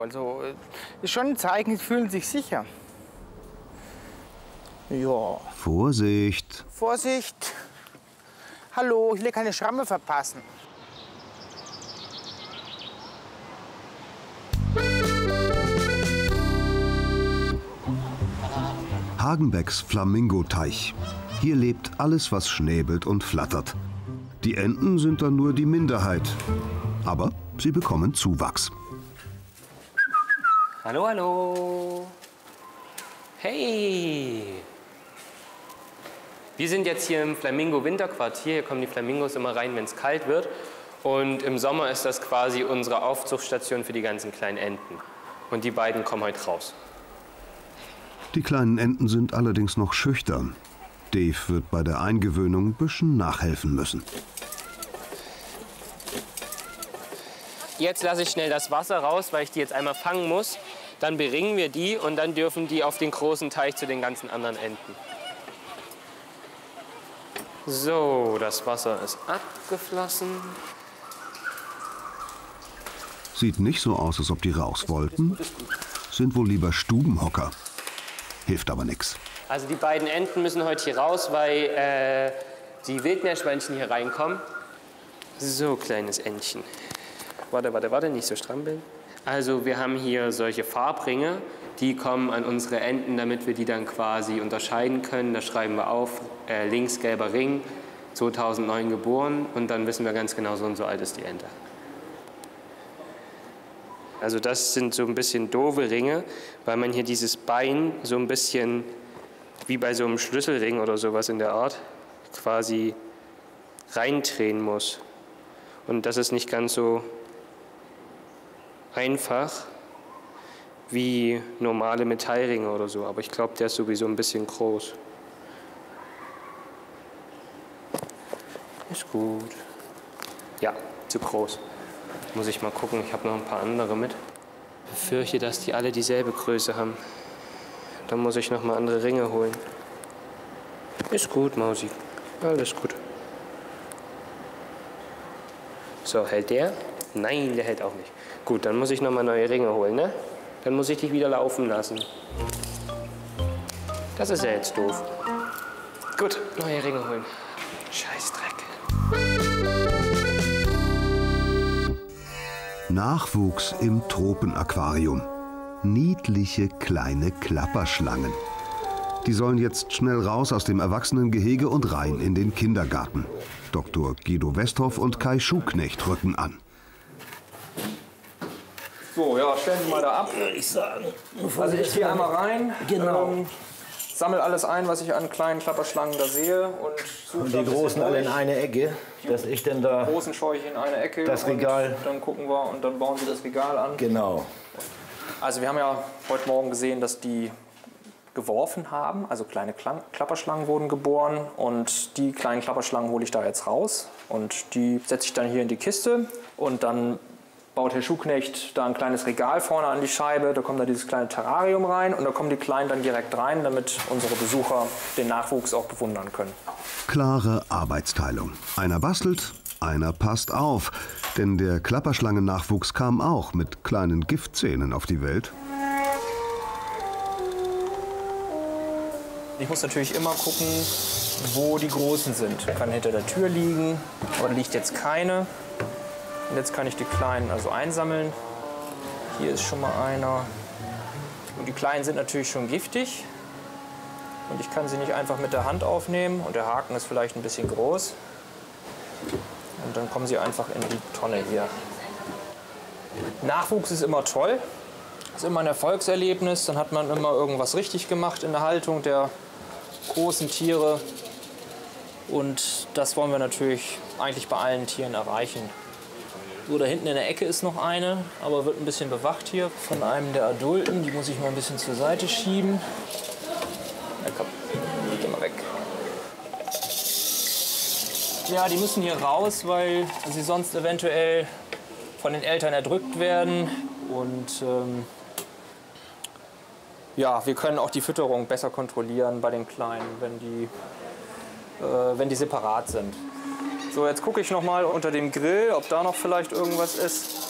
Also ist schon ein Zeichen, sie fühlen sich sicher. Ja. Vorsicht! Vorsicht! Hallo, ich will keine Schramme verpassen. Hagenbecks Flamingoteich. Hier lebt alles, was schnäbelt und flattert. Die Enten sind dann nur die Minderheit. Aber sie bekommen Zuwachs. Hallo, hallo. Hey. Wir sind jetzt hier im Flamingo-Winterquartier. Hier kommen die Flamingos immer rein, wenn es kalt wird. Und im Sommer ist das quasi unsere Aufzuchtstation für die ganzen kleinen Enten. Und die beiden kommen heute raus. Die kleinen Enten sind allerdings noch schüchtern. Dave wird bei der Eingewöhnung ein bisschen nachhelfen müssen. Jetzt lasse ich schnell das Wasser raus, weil ich die jetzt einmal fangen muss. Dann beringen wir die und dann dürfen die auf den großen Teich zu den ganzen anderen Enten. So, das Wasser ist abgeflossen. Sieht nicht so aus, als ob die raus wollten. Sind wohl lieber Stubenhocker. Hilft aber nichts. Also die beiden Enten müssen heute hier raus, weil die Wildmeerschweinchen hier reinkommen. So, kleines Entchen. Warte, nicht so strampeln. Also wir haben hier solche Farbringe, die kommen an unsere Enten, damit wir die dann quasi unterscheiden können. Da schreiben wir auf, links gelber Ring, 2009 geboren und dann wissen wir ganz genau, so und so alt ist die Ente. Also das sind so ein bisschen doofe Ringe, weil man hier dieses Bein so ein bisschen wie bei so einem Schlüsselring oder sowas in der Art quasi reindrehen muss. Und das ist nicht ganz so einfach wie normale Metallringe oder so. Aber ich glaube, der ist sowieso ein bisschen groß. Ist gut. Ja, zu groß. Muss ich mal gucken, ich habe noch ein paar andere mit. Ich befürchte, dass die alle dieselbe Größe haben. Dann muss ich noch mal andere Ringe holen. Ist gut, Mausi. Alles gut. So, hält der? Nein, der hält auch nicht. Gut, dann muss ich noch mal neue Ringe holen, ne? Dann muss ich dich wieder laufen lassen. Das ist ja jetzt doof. Gut, neue Ringe holen. Scheißdreck. Nachwuchs im Tropenaquarium. Niedliche kleine Klapperschlangen. Die sollen jetzt schnell raus aus dem Erwachsenengehege und rein in den Kindergarten. Dr. Guido Westhoff und Kai Schuknecht rücken an. So, ja, stellen Sie mal da ab. Würde ich sagen. Also ich gehe einmal rein, Genau. sammle alles ein, was ich an kleinen Klapperschlangen da sehe und suche Und da die ein großen bisschen alle in durch. eine Ecke, dass ich denn da... Die großen scheue ich in eine Ecke Das Regal. und dann gucken wir und dann bauen Sie das Regal an. Genau. Also wir haben ja heute Morgen gesehen, dass die geworfen haben, also kleine Klapperschlangen wurden geboren und die kleinen Klapperschlangen hole ich da jetzt raus und die setze ich dann hier in die Kiste und dann baut Herr Schuknecht da ein kleines Regal vorne an die Scheibe, da kommt da dieses kleine Terrarium rein und da kommen die Kleinen dann direkt rein, damit unsere Besucher den Nachwuchs auch bewundern können. Klare Arbeitsteilung. Einer bastelt, einer passt auf. Denn der Klapperschlangennachwuchs kam auch mit kleinen Giftzähnen auf die Welt. Ich muss natürlich immer gucken, wo die Großen sind. Kann hinter der Tür liegen, aber da liegt jetzt keine. Und jetzt kann ich die Kleinen also einsammeln. Hier ist schon mal einer. Und die Kleinen sind natürlich schon giftig. Und ich kann sie nicht einfach mit der Hand aufnehmen. Und der Haken ist vielleicht ein bisschen groß. Und dann kommen sie einfach in die Tonne hier. Nachwuchs ist immer toll. Das ist immer ein Erfolgserlebnis. Dann hat man immer irgendwas richtig gemacht in der Haltung der großen Tiere. Und das wollen wir natürlich eigentlich bei allen Tieren erreichen. So, da hinten in der Ecke ist noch eine, aber wird ein bisschen bewacht hier von einem der Adulten. Die muss ich mal ein bisschen zur Seite schieben. Ja, komm, geh mal weg. Ja, die müssen hier raus, weil sie sonst eventuell von den Eltern erdrückt werden. Und ja, wir können auch die Fütterung besser kontrollieren bei den Kleinen, wenn die separat sind. So, jetzt gucke ich noch mal unter dem Grill, ob da noch vielleicht irgendwas ist.